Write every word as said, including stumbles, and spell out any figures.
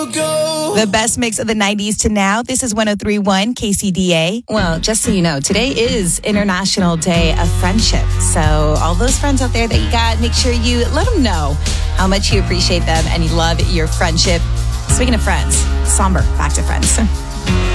The best mix of the nineties to now. This is one oh three point one K C D A. Well, just so you know, today is International Day of Friendship. So all those friends out there that you got, make sure you let them know how much you appreciate them and you love your friendship. Speaking of friends, somber, back to friends.